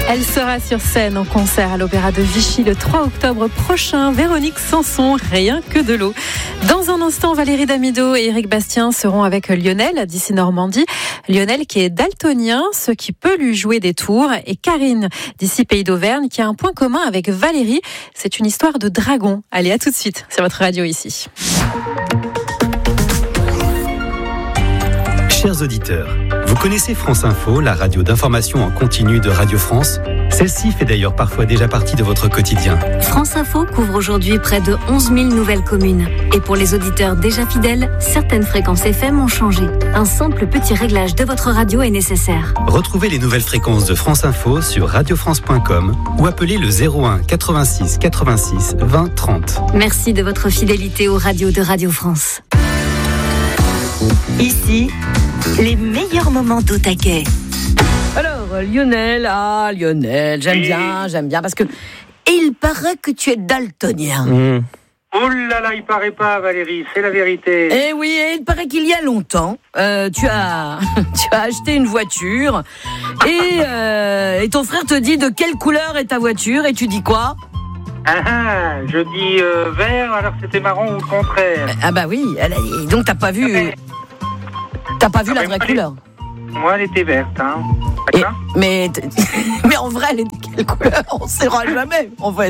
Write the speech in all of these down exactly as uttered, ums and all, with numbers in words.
Elle sera sur scène en concert à l'Opéra de Vichy le trois octobre prochain. Véronique Sanson, rien que de l'eau. Dans un instant, Valérie Damido et Éric Bastien seront avec Lionel d'ici Normandie. Lionel qui est daltonien, ce qui peut lui jouer des tours. Et Karine d'ici Pays d'Auvergne qui a un point commun avec Valérie. C'est une histoire de dragon. Allez, à tout de suite sur votre radio ici. Chers auditeurs, vous connaissez France Info, la radio d'information en continu de Radio France ? Celle-ci fait d'ailleurs parfois déjà partie de votre quotidien. France Info couvre aujourd'hui près de onze mille nouvelles communes. Et pour les auditeurs déjà fidèles, certaines fréquences F M ont changé. Un simple petit réglage de votre radio est nécessaire. Retrouvez les nouvelles fréquences de France Info sur radio france point com ou appelez le zéro un quatre-vingt-six quatre-vingt-six vingt trente. Merci de votre fidélité aux radios de Radio France. Ici, les meilleurs moments d'Au Taquet. Alors, Lionel, ah, Lionel, j'aime Oui. bien, j'aime bien, parce que il paraît que tu es daltonien. Mmh. Oh là là, il paraît pas, Valérie, c'est la vérité. Eh oui, et il paraît qu'il y a longtemps, euh, tu as, tu as acheté une voiture, et, euh, et ton frère te dit de quelle couleur est ta voiture, et tu dis quoi ? Ah, ah, je dis euh, vert, alors c'était marron ou le contraire. Ah bah oui, elle a- donc t'as pas vu, Ah ben- t'as pas vu Ah la ben, vraie allez. couleur. Moi, elle était verte, hein. Et- D'accord. mais, mais en vrai, elle est de quelle couleur ? On ne saura jamais, en fait.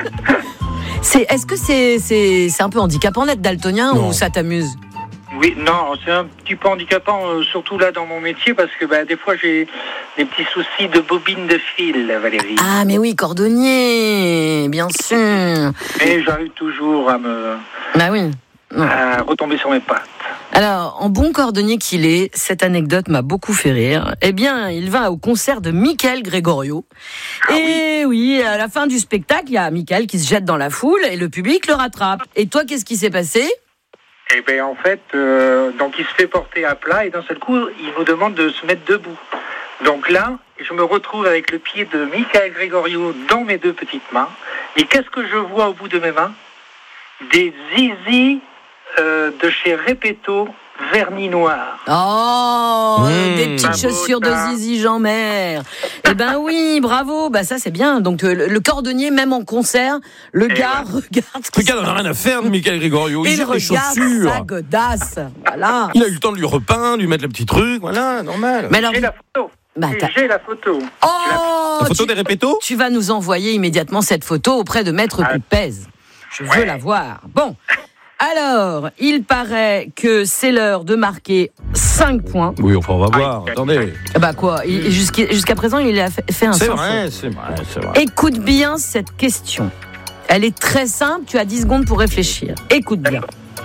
C'est, est-ce que c'est, c'est, c'est un peu handicapant d'être daltonien Non. ou ça t'amuse ? Oui, non, c'est un petit peu handicapant, euh, surtout là dans mon métier, parce que bah, des fois j'ai des petits soucis de bobine de fil, Valérie. Ah, mais oui, cordonnier, bien sûr. Et j'arrive toujours à me Bah oui. Non. à retomber sur mes pattes. Alors, en bon cordonnier qu'il est, cette anecdote m'a beaucoup fait rire. Eh bien, il va au concert de Michael Gregorio. Ah et oui. à la fin du spectacle, il y a Michael qui se jette dans la foule et le public le rattrape. Et toi, qu'est-ce qui s'est passé ? Et bien en fait, euh, donc il se fait porter à plat et d'un seul coup, il nous demande de se mettre debout. Donc là, je me retrouve avec le pied de Michael Gregorio dans mes deux petites mains. Et qu'est-ce que je vois au bout de mes mains ? Des zizis euh, de chez Repetto, vernis noir. Oh, Mmh. des petites Bravo, chaussures de ça. Zizi Jean-Mère. Eh ben oui, bravo. Bah ça c'est bien. Donc euh, le, le cordonnier, même en concert, le Et gars ouais. regarde. ce qui Le gars se n'en a passe. rien à faire de Michael Gregorio. Il Il gère les regarde chaussures. sa godasse. Voilà. Il a eu le temps de lui repeindre, lui mettre le petit truc, voilà, normal. Mais alors, J'ai la photo. Bah, Et t'as- j'ai la photo. oh, La photo tu, des répétos tu vas nous envoyer immédiatement cette photo auprès de Maître Ah. Coupez. Je veux Ouais. la voir. Bon. Alors, il paraît que c'est l'heure de marquer cinq points. Oui, enfin, on va voir. Aïe, Attendez. Ah bah quoi il- jusqu'à, jusqu'à présent, il a fait, fait un C'est sans vrai, faute. c'est vrai, c'est vrai. Écoute bien cette question. Elle est très simple, tu as dix secondes pour réfléchir. Écoute bien.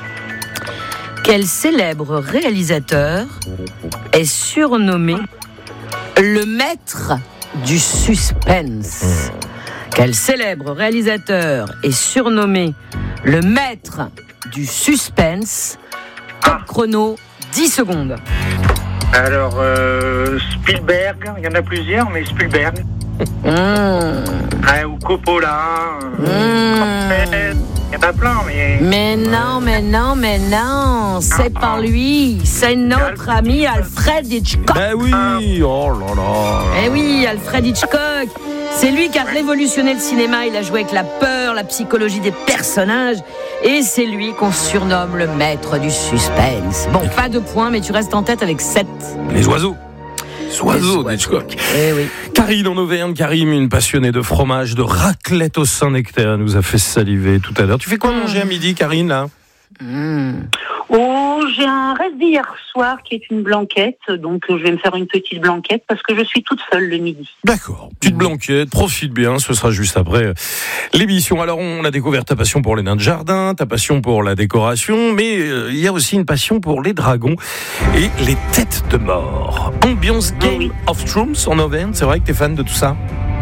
Quel célèbre réalisateur est surnommé le maître du suspense ? Quel célèbre réalisateur est surnommé le maître du suspense ? Top chrono, dix secondes. Alors, euh, Spielberg, il y en a plusieurs, mais Spielberg. Mmh. Ouais, ou Coppola. euh, Mmh. Il y en a plein, mais... Mais non, mais non, mais non, c'est Ah, pas ah. lui, c'est notre ami Alfred Hitchcock. Ben oui, oh là là. Eh oui, Alfred Hitchcock, c'est lui qui a révolutionné le cinéma, il a joué avec la peur, la psychologie des personnages, et c'est lui qu'on surnomme le maître du suspense. Bon, pas de points, mais tu restes en tête avec sept. Les oiseaux. Les oiseaux oiseaux. d'Hitchcock. Eh oui. Karine en Auvergne, Karim, une passionnée de fromage, de raclette au Saint-Nectaire, nous a fait saliver tout à l'heure. Tu fais quoi manger à midi, Karine, là ? Mmh. Oh, j'ai un reste d'hier soir qui est une blanquette, donc je vais me faire une petite blanquette parce que je suis toute seule le midi. D'accord. Petite blanquette, profite bien, ce sera juste après l'émission. Alors, on a découvert ta passion pour les nains de jardin, ta passion pour la décoration, mais euh, il y a aussi une passion pour les dragons et les têtes de mort. Ambiance Game Oui. of Thrones en Auvergne, c'est vrai que t'es fan de tout ça ?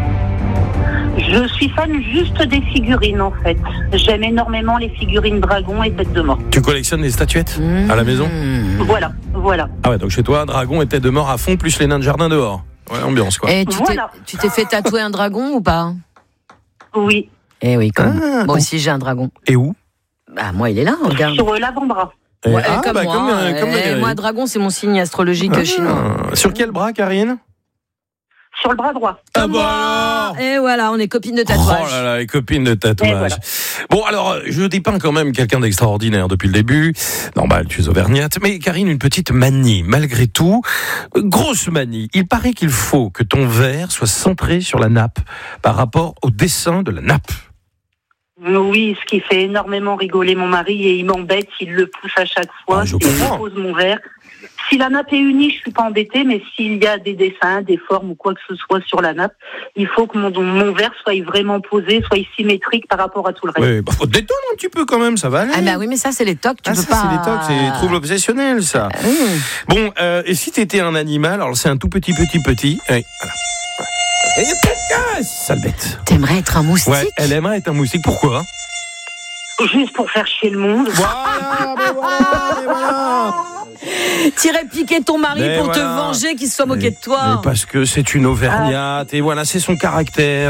Je suis fan juste des figurines en fait. J'aime énormément les figurines dragons et têtes de mort. Tu collectionnes les statuettes à la maison ? Mmh. Voilà, voilà. Ah ouais, donc chez toi, dragon et tête de mort à fond, plus les nains de jardin dehors. Ouais, ambiance quoi. Et tu, Voilà. t'es, tu t'es fait tatouer un dragon ou pas ? Oui, Eh oui, comme Ah, moi donc- aussi j'ai un dragon. Et où ? Bah moi il est là, regarde. sur euh, l'avant-bras. Eh, Ouais, ah, comme bah, moi, comme, euh, comme eh, Valérie. moi dragon c'est mon signe astrologique Ah, chinois. Sur quel bras, Karine ? sur le bras droit. Ah bah alors. Et voilà, on est copines de tatouage. Oh là là, les copines de tatouage. Voilà. Bon, alors, je dépeins quand même quelqu'un d'extraordinaire depuis le début. Normal, tu es auvergnate. Mais Karine, une petite manie, malgré tout. Grosse manie. Il paraît qu'il faut que ton verre soit centré sur la nappe par rapport au dessin de la nappe. Oui, ce qui fait énormément rigoler mon mari et il m'embête, il le pousse à chaque fois. Ah, je et comprends. je pose mon verre. Si la nappe est unie, je suis pas embêtée, mais s'il y a des dessins, des formes ou quoi que ce soit sur la nappe, il faut que mon, mon verre soit vraiment posé, soit symétrique par rapport à tout le reste. Oui, bah, faut te détendre un petit peu quand même, ça va aller. Ah bah oui, mais ça c'est les tocs, tu Ah, peux ça, pas. c'est des tocs, c'est des troubles obsessionnels, ça. Mmh. Bon, euh, et si t'étais un animal, alors c'est un tout petit, petit, petit. Oui, voilà. Et ah, sale bête. T'aimerais être un moustique? Ouais, elle aimerait être un moustique. Pourquoi? Juste pour faire chier le monde. Voilà, mais voilà, mais voilà. T'irais piquer ton mari Mais pour voilà. te venger qu'il se soit moqué Mais- de toi. mais parce que c'est une auvergnate, et voilà, c'est son caractère.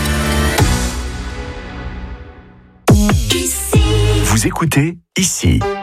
Vous écoutez ici.